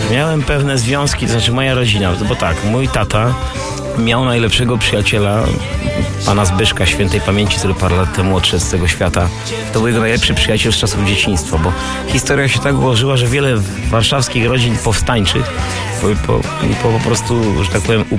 miałem pewne związki, to znaczy moja rodzina, bo tak, mój tata miał najlepszego przyjaciela, pana Zbyszka, świętej pamięci, który parę lat temu odszedł z tego świata. To był jego najlepszy przyjaciel z czasów dzieciństwa, bo historia się tak ułożyła, że wiele warszawskich rodzin powstańczych po prostu, że tak powiem,